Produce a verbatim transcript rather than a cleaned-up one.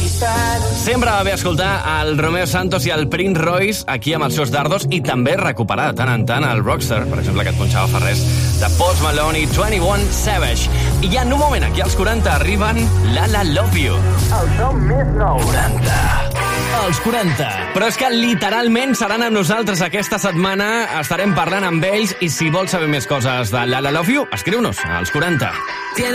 Sempre va bé escoltar el Romeo Santos i el Prince Royce aquí amb els seus dardos i també recuperar de tant en tant el Rockstar, per exemple, que et punxava fa res, de Post Malone i vint i un Savage. I ja en un moment, aquí als quaranta, arriben La La Love You. El som més nou. quaranta. Els quaranta. Però és que literalment seran amb nosaltres aquesta setmana, estarem parlant amb ells i si vols saber més coses de La La Love You, escriu-nos als quaranta.